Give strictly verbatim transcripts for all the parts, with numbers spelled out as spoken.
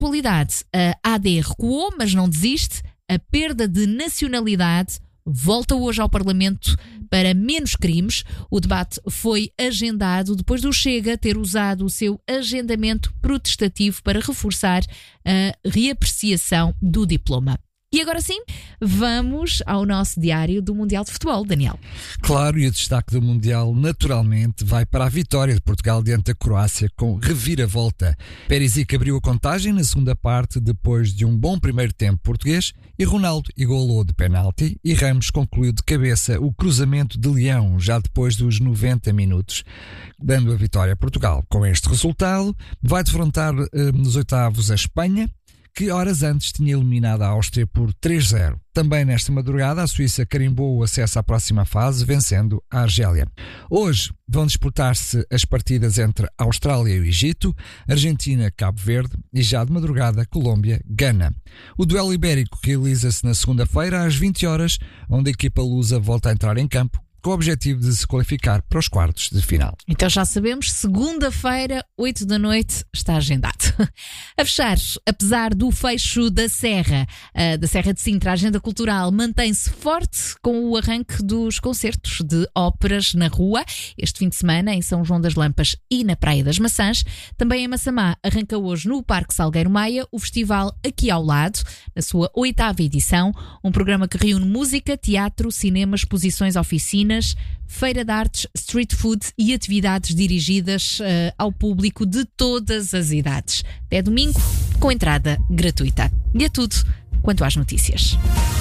atualidade, a A D recuou, mas não desiste. A perda de nacionalidade volta hoje ao Parlamento para menos crimes. O debate foi agendado depois do Chega ter usado o seu agendamento protestativo para reforçar a reapreciação do diploma. E agora sim, vamos ao nosso diário do Mundial de Futebol, Daniel. Claro, e o destaque do Mundial naturalmente vai para a vitória de Portugal diante da Croácia com reviravolta. Perisic abriu a contagem na segunda parte depois de um bom primeiro tempo português e Ronaldo igualou de penalti e Ramos concluiu de cabeça o cruzamento de Leão já depois dos noventa minutos, dando a vitória a Portugal. Com este resultado, vai defrontar eh, nos oitavos a Espanha, que horas antes tinha eliminado a Áustria por três a zero. Também nesta madrugada, a Suíça carimbou o acesso à próxima fase, vencendo a Argélia. Hoje vão disputar-se as partidas entre a Austrália e o Egito, Argentina, Cabo Verde e já de madrugada, Colômbia, Gana. O duelo ibérico realiza-se na segunda-feira às vinte horas, onde a equipa lusa volta a entrar em campo, com o objetivo de se qualificar para os quartos de final. Então já sabemos, segunda-feira, oito da noite, está agendado. A fechar, apesar do fecho da Serra, uh, da Serra de Sintra, a agenda cultural mantém-se forte com o arranque dos concertos de óperas na rua, este fim de semana em São João das Lampas e na Praia das Maçãs. Também em Massamá arranca hoje no Parque Salgueiro Maia o festival Aqui ao Lado, na sua oitava edição, um programa que reúne música, teatro, cinema, exposições, oficinas, feira de artes, street food e atividades dirigidas uh, ao público de todas as idades. Até domingo, com entrada gratuita. E é tudo quanto às notícias.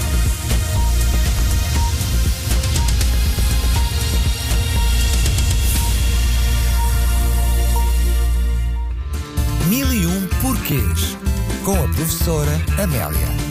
Mil e um porquês, com a professora Amélia.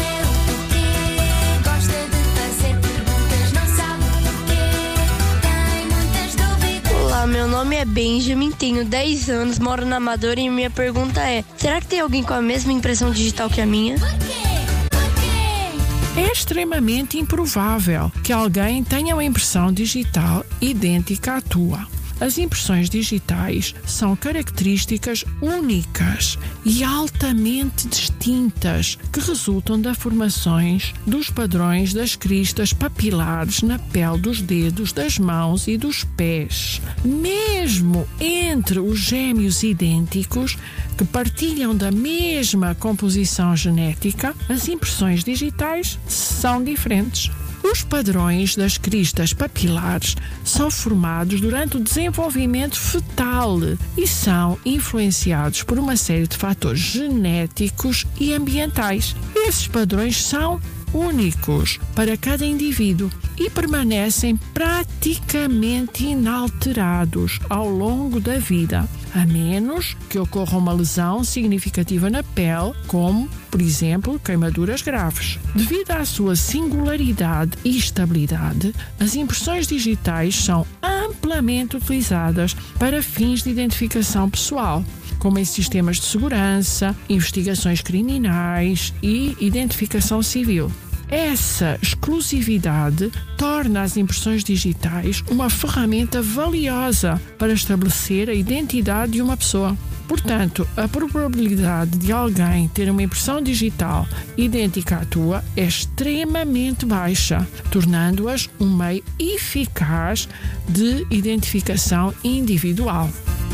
Olá, meu nome é Benjamin, tenho dez anos, moro na Amadora e minha pergunta é: será que tem alguém com a mesma impressão digital que a minha? Por quê? Por quê? É extremamente improvável que alguém tenha uma impressão digital idêntica à tua. As impressões digitais são características únicas e altamente distintas que resultam das formações dos padrões das cristas papilares na pele dos dedos, das mãos e dos pés. Mesmo entre os gêmeos idênticos que partilham da mesma composição genética, as impressões digitais são diferentes. Os padrões das cristas papilares são formados durante o desenvolvimento fetal e são influenciados por uma série de fatores genéticos e ambientais. Esses padrões são únicos para cada indivíduo e permanecem praticamente inalterados ao longo da vida, a menos que ocorra uma lesão significativa na pele, como, por exemplo, queimaduras graves. Devido à sua singularidade e estabilidade, as impressões digitais são amplamente utilizadas para fins de identificação pessoal, como em sistemas de segurança, investigações criminais e identificação civil. Essa exclusividade torna as impressões digitais uma ferramenta valiosa para estabelecer a identidade de uma pessoa. Portanto, a probabilidade de alguém ter uma impressão digital idêntica à tua é extremamente baixa, tornando-as um meio eficaz de identificação individual.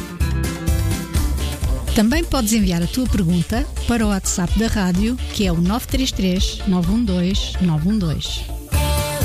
Também podes enviar a tua pergunta para o WhatsApp da rádio, que é o nove três três, nove um dois, nove um dois.